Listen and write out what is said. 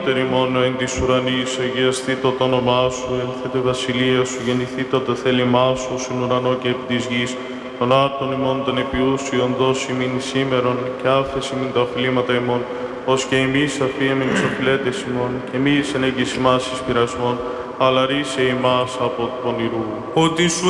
Πάτερ ημών εν της ουρανής, αγιαστήτω το όνομά σου, έλθετε βασιλεία σου, γεννηθήτω το θέλημά σου, στην ουρανό και επί της γης. Των άρτων ημών των επιούσιων δώσει ημίν σήμερον, και άφεση ημίν τα οφειλήματα ημών, ως και εμείς αφίεμεν τους οφειλέτες ημών, και εμείς εν εγγύς ημάς εις πειρασμών, αλλά ρίσε ημάς από του πονηρού. Ότι σου